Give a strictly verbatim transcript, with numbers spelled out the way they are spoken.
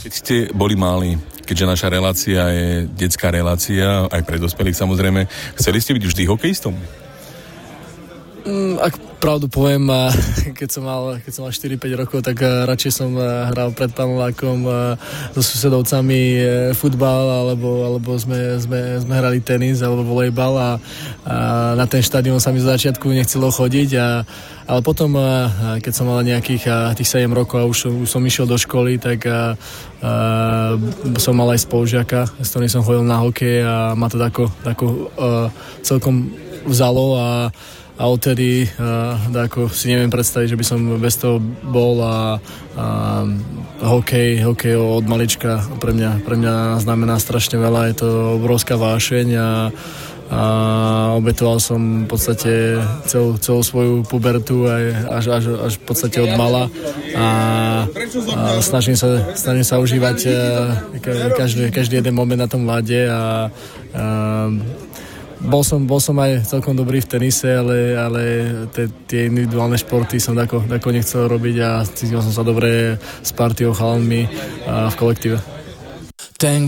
Keď ste boli malí, keďže naša relácia je detská relácia, aj pre dospelých samozrejme, chceli ste byť vždy hokejistom? Ak pravdu poviem, keď som mal, keď som mal štyri päť rokov, tak radšej som hral pred panelákom so susedovcami futbal, alebo, alebo sme, sme, sme hrali tenis alebo volejbal a, a na ten štadión sa mi z začiatku nechcelo chodiť, a, ale potom, keď som mal nejakých tých sedem rokov a už, už som išiel do školy, tak a, a, som mal aj spolužiaka, s ktorým som chodil na hokej a ma to tako, tako a, celkom vzalo a a odtedy uh, ako si neviem predstaviť, že by som bez toho bol a, a hokej, hokej od malička pre mňa, pre mňa znamená strašne veľa, je to obrovská vášeň a, a obetoval som v podstate celú, celú svoju pubertu aj, až, až, až v podstate od mala a, a snažím sa, snažím sa užívať každý, každý jeden moment na tom ľade a, a Bol som, bol som aj celkom dobrý v tenise, ale, ale te, tie individuálne športy som tako, tako nechcel robiť a cítil som sa dobre s partiou chalanmi v kolektíve. Ten